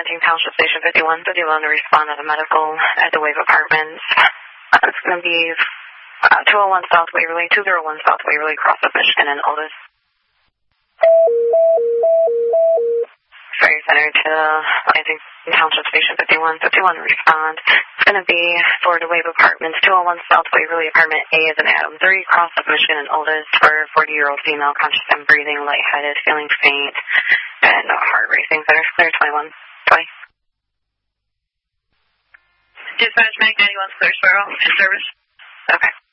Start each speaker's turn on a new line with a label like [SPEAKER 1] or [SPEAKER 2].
[SPEAKER 1] Township Station 5151 to respond to the medical at the Wave Apartments. It's going to be 201 South Waverly, 201 South Waverly, across of Michigan and Otis. Ferry Center to Lansing Township Station 5151 to respond. It's going to be for the Wave Apartments, 201 South Waverly, Apartment A is an Adam 3, across of Michigan and Otis, for a 40-year-old female, conscious and breathing, lightheaded, feeling faint, and heart racing. Center clear 21. Bye.
[SPEAKER 2] Dispatch Mag 91 clear Sparrow, in service.
[SPEAKER 1] Okay.